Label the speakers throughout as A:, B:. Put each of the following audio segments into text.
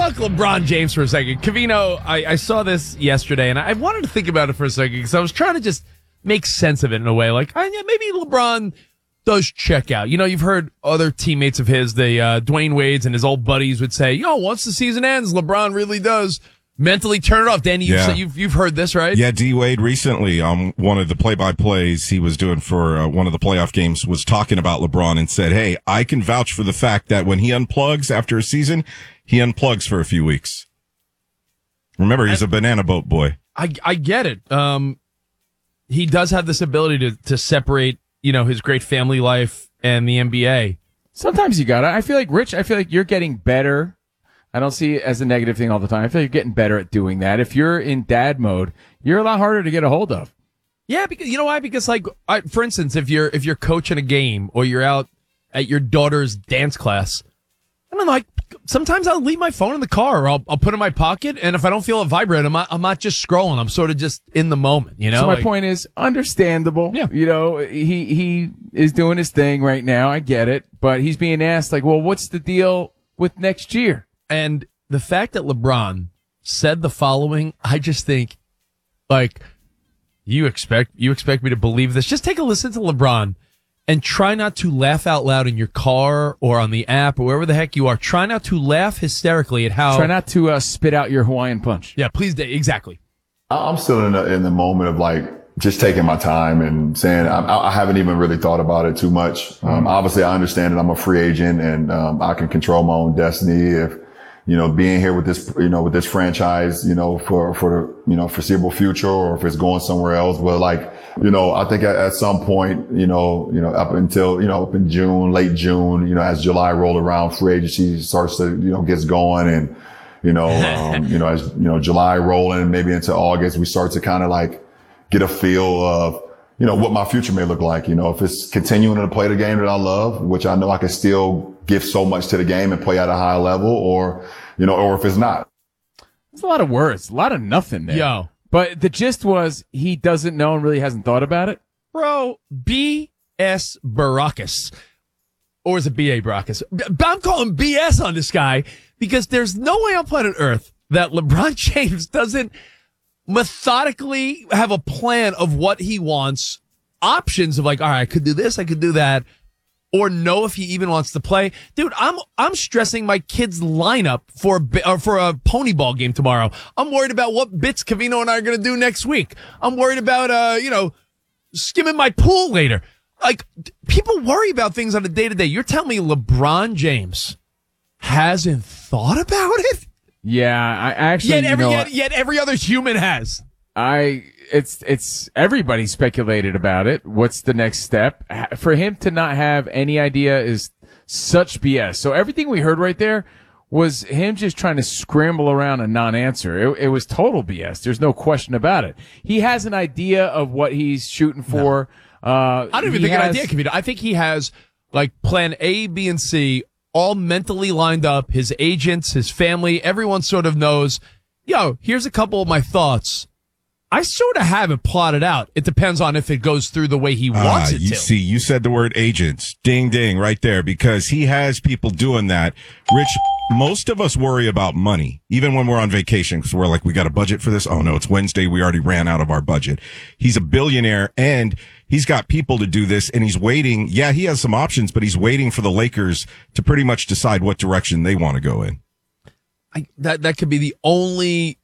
A: talk LeBron James for a second. Covino, I saw this yesterday, and I wanted to think about it for a second because I was trying to just make sense of it in a way. Like, yeah, maybe LeBron does check out. You know, you've heard other teammates of his, the Dwayne Wade's and his old buddies would say, once the season ends, LeBron really does mentally turn it off. Danny, you've heard this, right?
B: Yeah, D. Wade recently, one of the play-by-plays he was doing for one of the playoff games was talking about LeBron and said, hey, I can vouch for the fact that when he unplugs after a season, he unplugs for a few weeks. Remember, he's a banana boat boy.
A: I get it. He does have this ability to separate, his great family life and the NBA.
C: Sometimes you gotta. I feel like you're getting better. I don't see it as a negative thing all the time. I feel like you're getting better at doing that. If you're in dad mode, you're a lot harder to get a hold of.
A: Yeah, because you know why? Because for instance, if you're coaching a game or you're out at your daughter's dance class, and I'm like, sometimes I'll leave my phone in the car or I'll put it in my pocket, and if I don't feel it vibrate, I'm not just scrolling. I'm sort of just in the moment,
C: So my point is understandable.
A: Yeah.
C: He is doing his thing right now. I get it, but he's being asked well, what's the deal with next year?
A: And the fact that LeBron said the following, I just think, you expect me to believe this? Just take a listen to LeBron and try not to laugh out loud in your car or on the app or wherever the heck you are. Try not to laugh hysterically at how.
C: Try not to spit out your Hawaiian punch.
A: Yeah, please. Exactly.
D: I'm still in the moment of just taking my time and saying I haven't even really thought about it too much. Obviously, I understand that I'm a free agent and I can control my own destiny if. Being here with this, with this franchise, for the, foreseeable future or if it's going somewhere else. But I think at some point, up until, up in June, late June, as July roll around, free agency starts to, gets going and, as, July rolling, maybe into August, we start to kind of get a feel of, what my future may look like. If it's continuing to play the game that I love, which I know I can still give so much to the game and play at a high level or if it's not.
C: There's a lot of words, a lot of nothing there.
A: Yo.
C: But the gist was he doesn't know and really hasn't thought about it.
A: Bro, B.S. Baracus. Or is it B.A. Baracus? I'm calling BS on this guy because there's no way on planet Earth that LeBron James doesn't methodically have a plan of what he wants, options of all right, I could do this, I could do that, or know if he even wants to play. Dude, I'm stressing my kid's lineup for a pony ball game tomorrow. I'm worried about what bits Covino and I are going to do next week. I'm worried about, skimming my pool later. People worry about things on a day-to-day. You're telling me LeBron James hasn't thought about it?
C: Yeah, I actually.
A: Yet every other human has.
C: It's everybody speculated about it. What's the next step? For him to not have any idea is such BS. So everything we heard right there was him just trying to scramble around a non-answer. It was total BS. There's no question about it. He has an idea of what he's shooting for.
A: No. I don't even think an idea, Kavita. I think he has plan A, B, and C all mentally lined up. His agents, his family, everyone sort of knows, here's a couple of my thoughts. I sort of have it plotted out. It depends on if it goes through the way he wants it to.
B: See, you said the word agents. Ding, ding, right there, because he has people doing that. Rich, most of us worry about money, even when we're on vacation, because we're we got a budget for this. Oh, no, it's Wednesday. We already ran out of our budget. He's a billionaire, and he's got people to do this, and he's waiting. Yeah, he has some options, but he's waiting for the Lakers to pretty much decide what direction they want to go in.
A: That could be the only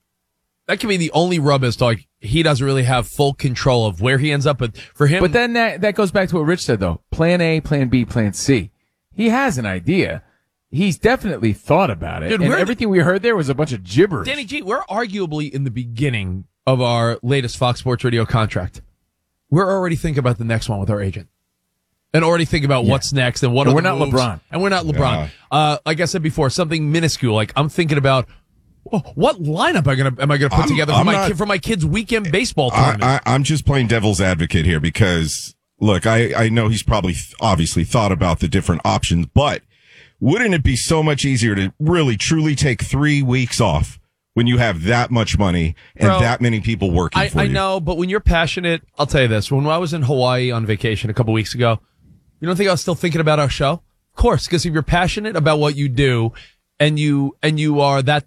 A: rub as to he doesn't really have full control of where he ends up. But for him,
C: but then that goes back to what Rich said though. Plan A, plan B, plan C. He has an idea. He's definitely thought about it. Dude, and everything we heard there was a bunch of gibberish.
A: Danny G, we're arguably in the beginning of our latest Fox Sports Radio contract. We're already thinking about the next one with our agent. And already think about what's next and
C: we're not LeBron.
A: And we're not LeBron.
B: Yeah.
A: Like I said before, something minuscule. I'm thinking about what lineup am I gonna put together for my kids' weekend baseball tournament?
B: I'm just playing devil's advocate here because look, I know he's probably obviously thought about the different options, but wouldn't it be so much easier to really truly take 3 weeks off when you have that much money and that many people working for you?
A: I know, but when you're passionate, I'll tell you this. When I was in Hawaii on vacation a couple weeks ago, you don't think I was still thinking about our show? Of course, because if you're passionate about what you do and you are that